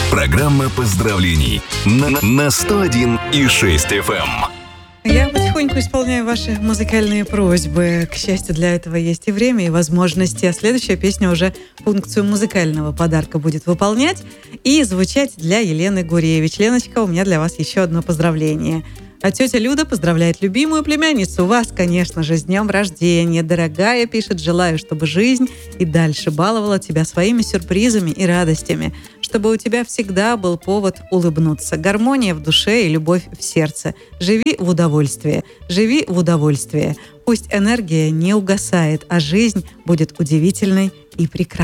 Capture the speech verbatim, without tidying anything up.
Программа поздравлений на, на сто один и шесть эф эм. Я потихоньку исполняю ваши музыкальные просьбы. К счастью, для этого есть и время, и возможности. А следующая песня уже функцию музыкального подарка будет выполнять и звучать для Елены Гуревич. Леночка, у меня для вас еще одно поздравление. А тетя Люда поздравляет любимую племянницу. Вас, конечно же, с днем рождения. Дорогая, пишет, желаю, чтобы жизнь и дальше баловала тебя своими сюрпризами и радостями. Чтобы у тебя всегда был повод улыбнуться. Гармония в душе и любовь в сердце. Живи в удовольствии. Живи в удовольствии. Пусть энергия не угасает, а жизнь будет удивительной и прекрасной.